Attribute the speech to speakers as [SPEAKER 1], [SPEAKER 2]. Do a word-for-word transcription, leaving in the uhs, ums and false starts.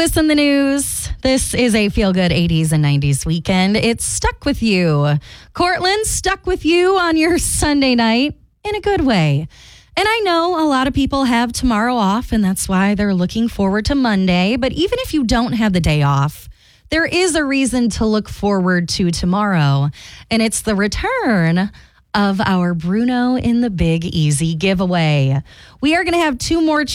[SPEAKER 1] Lewis in the news. This is a feel-good eighties and nineties weekend. It's Stuck With You. Cortland, stuck with you on your Sunday night in a good way. And I know a lot of people have tomorrow off, and that's why they're looking forward to Monday. But even if you don't have the day off, there is a reason to look forward to tomorrow. And it's the return of our Bruno in the Big Easy giveaway. We are going to have two more